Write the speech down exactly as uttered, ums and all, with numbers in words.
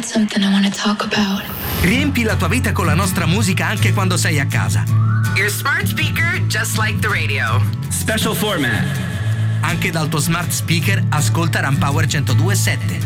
got something I want to talk about. Riempi la tua vita con la nostra musica anche quando sei a casa. Your smart speaker, just like the radio. Special format. Anche dal tuo smart speaker ascolta Rampower centodue e sette.